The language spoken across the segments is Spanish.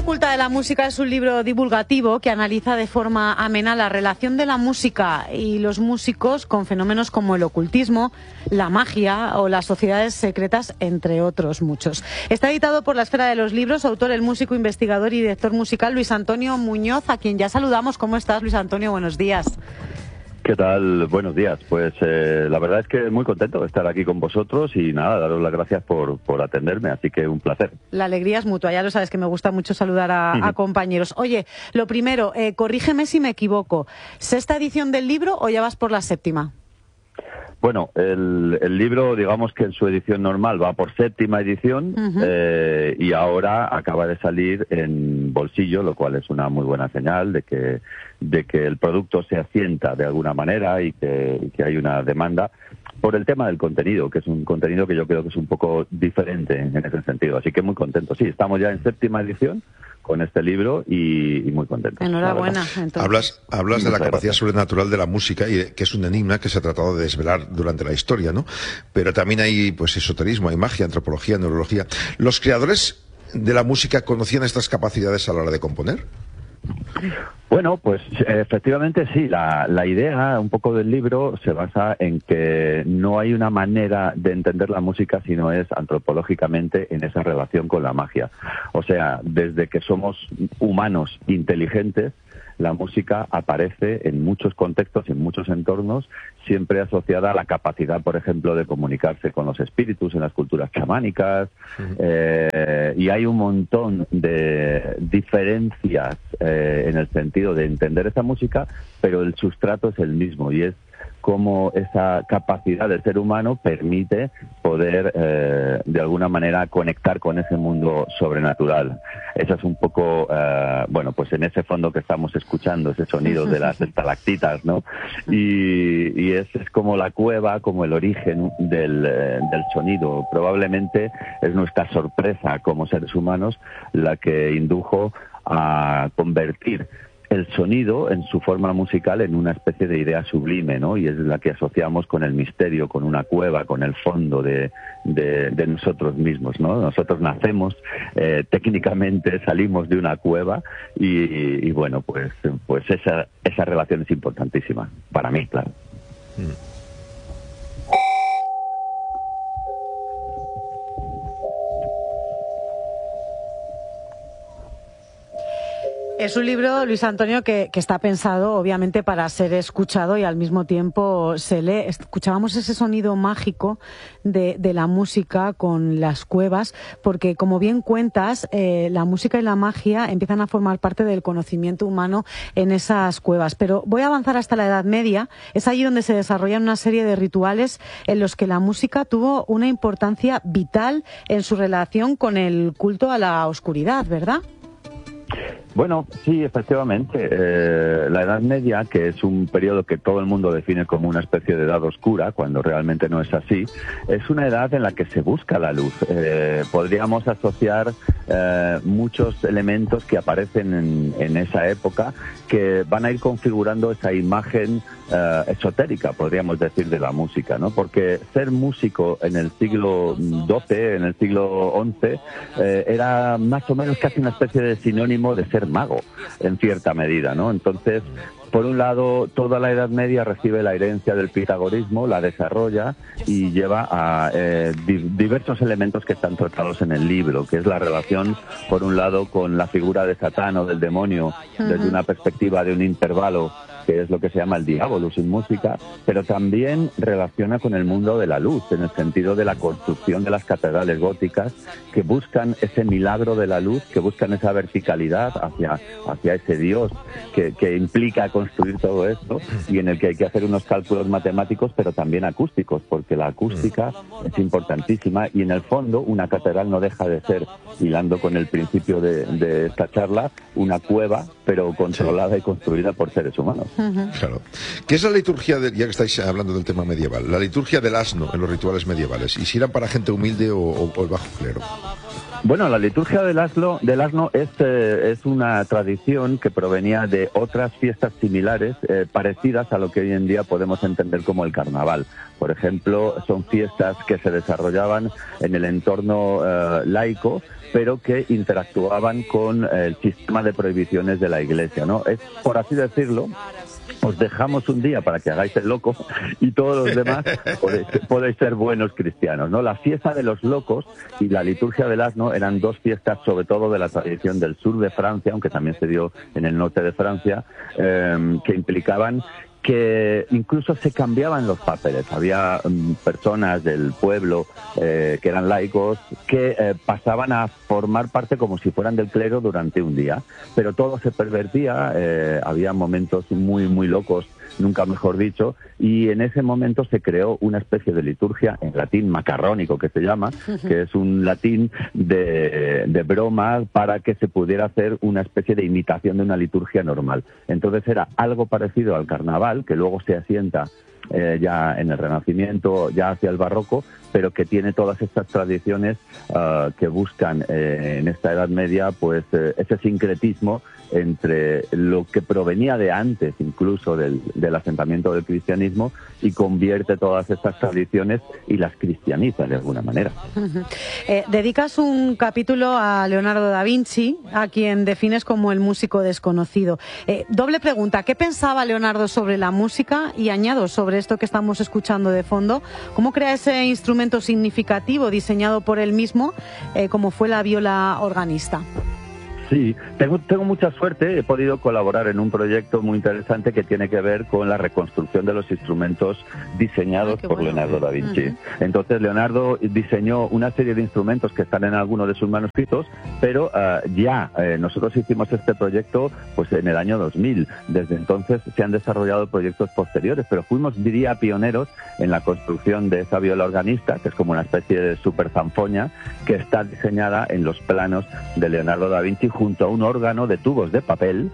oculta de la música es un libro divulgativo que analiza de forma amena la relación de la música y los músicos con fenómenos como el ocultismo, la magia o las sociedades secretas, entre otros muchos. Está editado por la Esfera de los Libros, autor el músico, investigador y director musical Luis Antonio Muñoz, a quien ya saludamos. ¿Cómo estás, Luis Antonio? Buenos días. ¿Qué tal? Buenos días. Pues la verdad es que muy contento de estar aquí con vosotros y nada, daros las gracias por atenderme, así que un placer. La alegría es mutua, ya lo sabes que me gusta mucho saludar a compañeros. Oye, lo primero, corrígeme si me equivoco, ¿sexta edición del libro o ya vas por la séptima? Bueno, el libro, digamos que en su edición normal va por séptima edición y ahora acaba de salir en bolsillo, lo cual es una muy buena señal de que el producto se asienta de alguna manera y que hay una demanda por el tema del contenido, que es un contenido que yo creo que es un poco diferente en ese sentido. Así que muy contento. Sí, estamos ya en séptima edición con este libro y muy contento. Enhorabuena. Hablas de la capacidad sobrenatural de la música, y que es un enigma que se ha tratado de desvelar durante la historia, ¿no? Pero también hay pues esoterismo, hay magia, antropología, neurología. ¿Los creadores de la música conocían estas capacidades a la hora de componer? Bueno, pues efectivamente sí. La idea un poco del libro se basa en que no hay una manera de entender la música sino es antropológicamente en esa relación con la magia. O sea, desde que somos humanos inteligentes, la música aparece en muchos contextos, en muchos entornos, siempre asociada a la capacidad, por ejemplo, de comunicarse con los espíritus en las culturas chamánicas, y hay un montón de diferencias en el sentido de entender esa música, pero el sustrato es el mismo, y es cómo esa capacidad del ser humano permite poder, de alguna manera, conectar con ese mundo sobrenatural. Eso es un poco, bueno, pues en ese fondo que estamos escuchando, ese sonido de las estalactitas, ¿no? Y es como la cueva, como el origen del sonido. Probablemente es nuestra sorpresa como seres humanos la que indujo a convertir el sonido en su forma musical en una especie de idea sublime, ¿no? Y es la que asociamos con el misterio, con una cueva, con el fondo de nosotros mismos, ¿no? Nosotros nacemos, técnicamente salimos de una cueva y bueno, pues esa relación es importantísima, para mí, claro. Es un libro, Luis Antonio, que está pensado, obviamente, para ser escuchado y al mismo tiempo se lee. Escuchábamos ese sonido mágico de la música con las cuevas, porque, como bien cuentas, la música y la magia empiezan a formar parte del conocimiento humano en esas cuevas. Pero voy a avanzar hasta la Edad Media. Es allí donde se desarrollan una serie de rituales en los que la música tuvo una importancia vital en su relación con el culto a la oscuridad, ¿verdad? Bueno, sí, efectivamente. La Edad Media, que es un periodo que todo el mundo define como una especie de edad oscura, cuando realmente no es así, es una edad en la que se busca la luz. Podríamos asociar muchos elementos que aparecen en esa época que van a ir configurando esa imagen esotérica, podríamos decir, de la música, ¿no? Porque ser músico en el siglo XII, en el siglo XI, era más o menos casi una especie de sinónimo de ser mago, en cierta medida, ¿no? Entonces, por un lado, toda la Edad Media recibe la herencia del pitagorismo, la desarrolla y lleva a diversos elementos que están tratados en el libro, que es la relación, por un lado, con la figura de Satán o del demonio, desde una perspectiva de un intervalo, que es lo que se llama el diabolus en música, pero también relaciona con el mundo de la luz, en el sentido de la construcción de las catedrales góticas, que buscan ese milagro de la luz, que buscan esa verticalidad hacia ese Dios que implica construir todo esto, y en el que hay que hacer unos cálculos matemáticos, pero también acústicos, porque la acústica es importantísima, y en el fondo una catedral no deja de ser, hilando con el principio de esta charla, una cueva, pero controlada y construida por seres humanos. Claro. ¿Qué es la liturgia, ya que estáis hablando del tema medieval, la liturgia del asno en los rituales medievales? ¿Y si eran para gente humilde o el bajo clero? Bueno, la liturgia del asno es una tradición que provenía de otras fiestas similares, parecidas a lo que hoy en día podemos entender como el carnaval. Por ejemplo, son fiestas que se desarrollaban en el entorno laico, pero que interactuaban con el sistema de prohibiciones de la Iglesia, ¿no? Es, por así decirlo, os dejamos un día para que hagáis el loco y todos los demás podéis ser buenos cristianos, ¿no? La fiesta de los locos y la liturgia del asno eran dos fiestas, sobre todo de la tradición del sur de Francia, aunque también se dio en el norte de Francia, que implicaban que incluso se cambiaban los papeles. Había personas del pueblo que eran laicos que pasaban a formar parte como si fueran del clero durante un día, pero todo se pervertía, había momentos muy, muy locos, nunca mejor dicho, y en ese momento se creó una especie de liturgia en latín macarrónico, que se llama, que es un latín de broma para que se pudiera hacer una especie de imitación de una liturgia normal. Entonces era algo parecido al carnaval, que luego se asienta ya en el Renacimiento, ya hacia el Barroco, pero que tiene todas estas tradiciones que buscan en esta Edad Media, pues ese sincretismo entre lo que provenía de antes incluso del asentamiento del cristianismo y convierte todas estas tradiciones y las cristianiza de alguna manera. Dedicas un capítulo a Leonardo da Vinci, a quien defines como el músico desconocido. Doble pregunta, ¿qué pensaba Leonardo sobre la música? Y añado sobre esto que estamos escuchando de fondo, ¿cómo crea ese instrumento significativo diseñado por él mismo, como fue la viola organista? Sí, tengo mucha suerte, he podido colaborar en un proyecto muy interesante que tiene que ver con la reconstrucción de los instrumentos diseñados por Leonardo da Vinci. Entonces Leonardo diseñó una serie de instrumentos que están en algunos de sus manuscritos, pero nosotros hicimos este proyecto pues en el año 2000. Desde entonces se han desarrollado proyectos posteriores, pero fuimos, diría, pioneros en la construcción de esa viola organista, que es como una especie de super zanfoña que está diseñada en los planos de Leonardo da Vinci, junto a un órgano de tubos de papel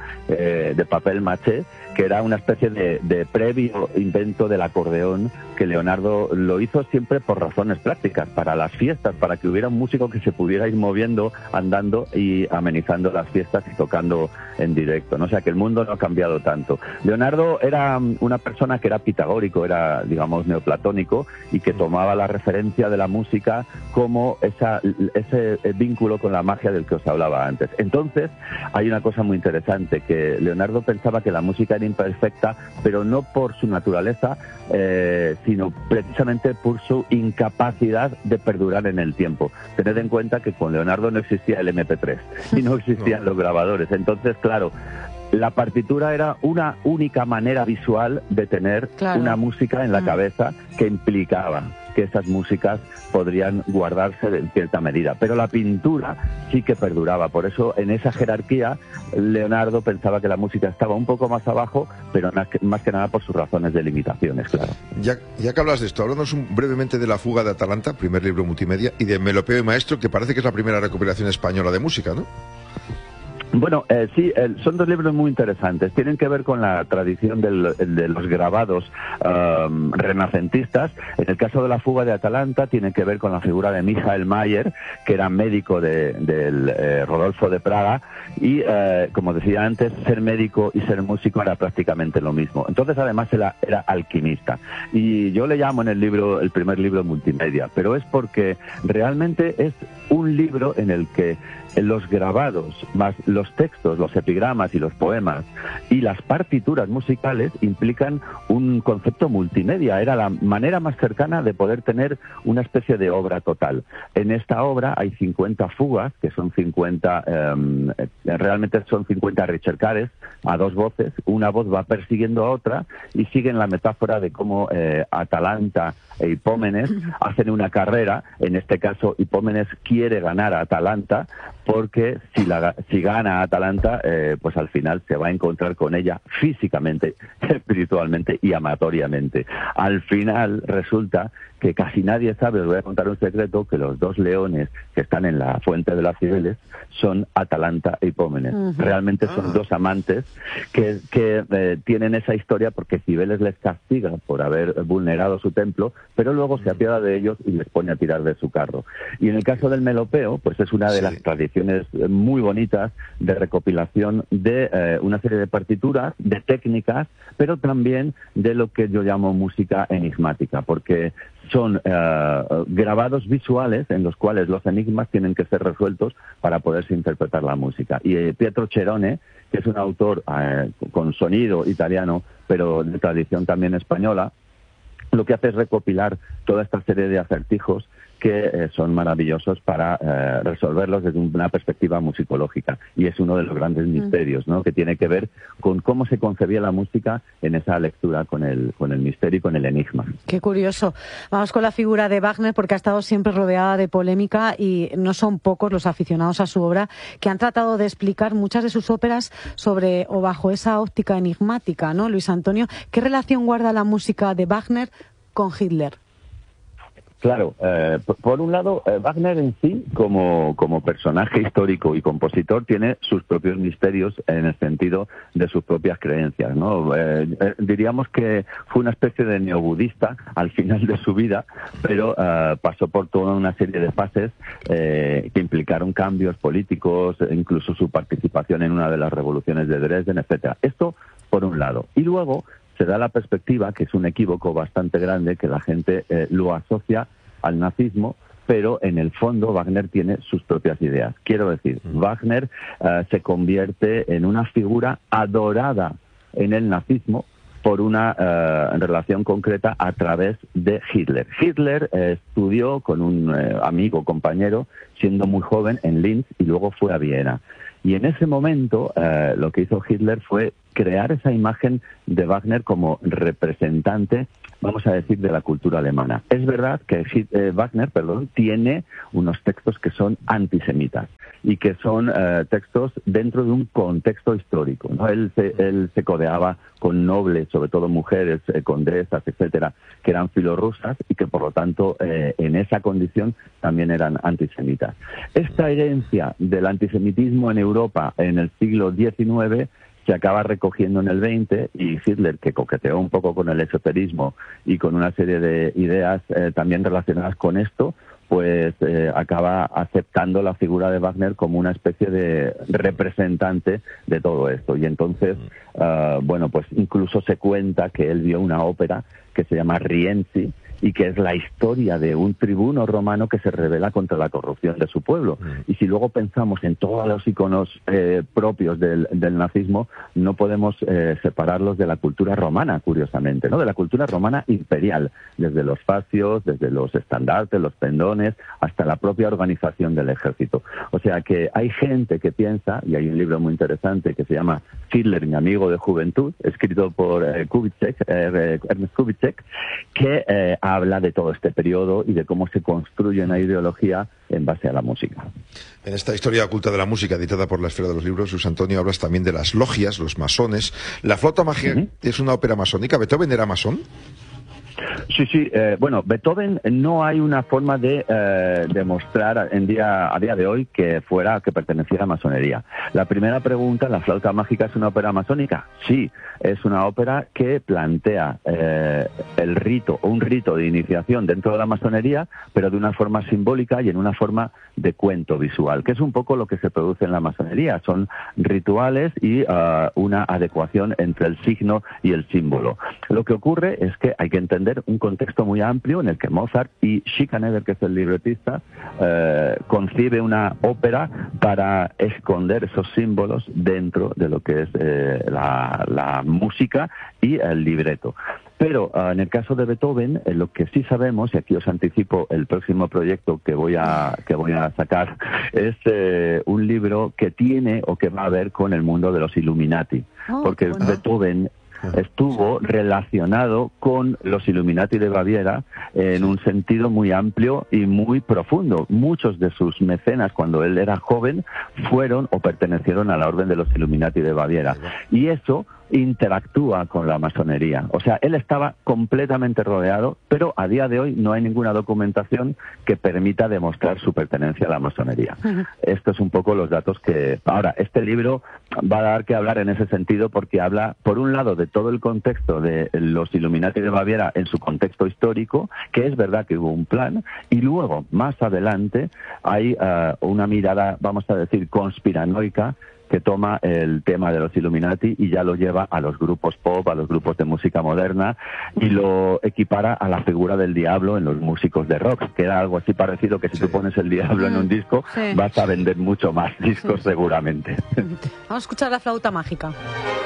maché, que era una especie de previo invento del acordeón, que Leonardo lo hizo siempre por razones prácticas, para las fiestas, para que hubiera un músico que se pudiera ir moviendo, andando y amenizando las fiestas y tocando en directo, ¿no? O sea que el mundo no ha cambiado tanto. Leonardo era una persona que era pitagórico, era, digamos, neoplatónico, y que tomaba la referencia de la música como ese vínculo con la magia del que os hablaba antes. Entonces, hay una cosa muy interesante, que Leonardo pensaba que la música era imperfecta, pero no por su naturaleza, sino precisamente por su incapacidad de perdurar en el tiempo. Tened en cuenta que con Leonardo no existía el MP3 y no existían los grabadores. Entonces, claro, la partitura era una única manera visual de tener una música en la cabeza que implicaba que esas músicas podrían guardarse en cierta medida. Pero la pintura sí que perduraba. Por eso, en esa jerarquía, Leonardo pensaba que la música estaba un poco más abajo, pero más que nada por sus razones de limitaciones, claro. Ya que hablas de esto, háblanos brevemente de La fuga de Atalanta, primer libro multimedia, y de Melopeo y Maestro, que parece que es la primera recuperación española de música, ¿no? Bueno, sí, son dos libros muy interesantes. Tienen que ver con la tradición de los grabados renacentistas. En el caso de La fuga de Atalanta, tiene que ver con la figura de Michael Mayer, que era médico del Rodolfo de Praga, y, como decía antes, ser médico y ser músico era prácticamente lo mismo. Entonces, además, era alquimista. Y yo le llamo en el libro, el primer libro multimedia, pero es porque realmente es un libro en el que los grabados, más los textos, los epigramas y los poemas y las partituras musicales implican un concepto multimedia. Era la manera más cercana de poder tener una especie de obra total. En esta obra hay 50 fugas, que son 50, realmente son 50 ricercares a dos voces. Una voz va persiguiendo a otra y siguen la metáfora de cómo Atalanta e Hipómenes hacen una carrera. En este caso, Hipómenes quiere ganar a Atalanta porque si gana Atalanta, pues al final se va a encontrar con ella físicamente, espiritualmente y amatoriamente. Al final resulta que casi nadie sabe, os voy a contar un secreto, que los dos leones que están en la fuente de las Cibeles son Atalanta e Hipómenes. Realmente son dos amantes que tienen esa historia porque Cibeles les castiga por haber vulnerado su templo, pero luego se apiada de ellos y les pone a tirar de su carro. Y en el caso del melopeo, pues es una de las tradiciones muy bonitas de recopilación de una serie de partituras, de técnicas, pero también de lo que yo llamo música enigmática, porque son grabados visuales en los cuales los enigmas tienen que ser resueltos para poderse interpretar la música. Y Pietro Cherone, que es un autor con sonido italiano, pero de tradición también española, lo que hace es recopilar toda esta serie de acertijos que son maravillosos para resolverlos desde una perspectiva musicológica. Y es uno de los grandes misterios, ¿no?, que tiene que ver con cómo se concebía la música en esa lectura con el misterio y con el enigma. Qué curioso. Vamos con la figura de Wagner, porque ha estado siempre rodeada de polémica y no son pocos los aficionados a su obra que han tratado de explicar muchas de sus óperas sobre o bajo esa óptica enigmática, ¿no? Luis Antonio, ¿qué relación guarda la música de Wagner con Hitler? Claro, por un lado, Wagner en sí, como personaje histórico y compositor, tiene sus propios misterios en el sentido de sus propias creencias, ¿no? Diríamos que fue una especie de neobudista al final de su vida, pero pasó por toda una serie de fases que implicaron cambios políticos, incluso su participación en una de las revoluciones de Dresden, etcétera. Esto por un lado. Y luego se da la perspectiva, que es un equívoco bastante grande, que la gente lo asocia al nazismo, pero en el fondo Wagner tiene sus propias ideas. Quiero decir, Wagner se convierte en una figura adorada en el nazismo por una relación concreta a través de Hitler. Hitler estudió con un amigo, compañero, siendo muy joven en Linz y luego fue a Viena. Y en ese momento lo que hizo Hitler fue crear esa imagen de Wagner como representante, vamos a decir, de la cultura alemana. Es verdad que Wagner, tiene unos textos que son antisemitas y que son textos dentro de un contexto histórico, ¿no? Él se codeaba con nobles, sobre todo mujeres, condesas, etcétera, que eran filorrusas y que por lo tanto en esa condición también eran antisemitas. Esta herencia del antisemitismo en Europa en el siglo XIX se acaba recogiendo en el XX, y Hitler, que coqueteó un poco con el esoterismo y con una serie de ideas también relacionadas con esto, pues acaba aceptando la figura de Wagner como una especie de representante de todo esto. Y entonces, bueno, pues incluso se cuenta que él vio una ópera que se llama Rienzi, y que es la historia de un tribuno romano que se rebela contra la corrupción de su pueblo. Y si luego pensamos en todos los iconos propios del nazismo, no podemos separarlos de la cultura romana, curiosamente, ¿no? De la cultura romana imperial, desde los fascios, desde los estandartes, los pendones, hasta la propia organización del ejército. O sea que hay gente que piensa, y hay un libro muy interesante que se llama Hitler, mi amigo de juventud, escrito por Ernest Kubitschek, que habla de todo este periodo y de cómo se construye una ideología en base a la música. En esta historia oculta de la música, editada por la Esfera de los Libros, Luis Antonio, hablas también de las logias, los masones. ¿La flauta mágica es una ópera masónica? ¿Beethoven era masón? Sí. Bueno, Beethoven no hay una forma de demostrar a día de hoy que perteneciera a masonería. La primera pregunta, ¿la flauta mágica es una ópera masónica? Sí, es una ópera que plantea el rito o un rito de iniciación dentro de la masonería, pero de una forma simbólica y en una forma de cuento visual, que es un poco lo que se produce en la masonería. Son rituales y una adecuación entre el signo y el símbolo. Lo que ocurre es que hay que entender un contexto muy amplio en el que Mozart y Schikaneder, que es el libretista, concibe una ópera para esconder esos símbolos dentro de lo que es la música y el libreto. Pero en el caso de Beethoven, lo que sí sabemos, y aquí os anticipo el próximo proyecto que voy a sacar, es un libro que tiene o que va a ver con el mundo de los Illuminati. Porque Beethoven estuvo relacionado con los Illuminati de Baviera en un sentido muy amplio y muy profundo. Muchos de sus mecenas, cuando él era joven, fueron o pertenecieron a la Orden de los Illuminati de Baviera. Y eso interactúa con la masonería. O sea, él estaba completamente rodeado, pero a día de hoy no hay ninguna documentación que permita demostrar su pertenencia a la masonería. Esto es un poco los datos que... Ahora, este libro va a dar que hablar en ese sentido porque habla, por un lado, de todo el contexto de los Illuminati de Baviera en su contexto histórico, que es verdad que hubo un plan, y luego, más adelante, hay una mirada, vamos a decir, conspiranoica, que toma el tema de los Illuminati y ya lo lleva a los grupos pop, a los grupos de música moderna, y lo equipara a la figura del diablo en los músicos de rock, que era algo así parecido que si tú pones el diablo en un disco, vas a vender mucho más discos seguramente. Vamos a escuchar la flauta mágica.